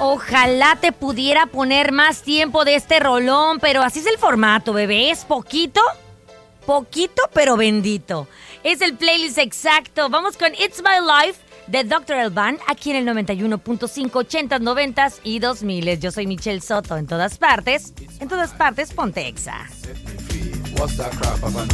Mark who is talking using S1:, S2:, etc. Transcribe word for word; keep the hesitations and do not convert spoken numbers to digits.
S1: Ojalá te pudiera poner más tiempo de este rolón, pero así es el formato, bebé. Es poquito, poquito, pero bendito. Es el playlist exacto. Vamos con It's My Life de doctor Alban, aquí en el noventa y uno punto cinco, ochentas, noventas y dos miles. Yo soy Michelle Soto, en todas partes, en todas partes, ponte Exa.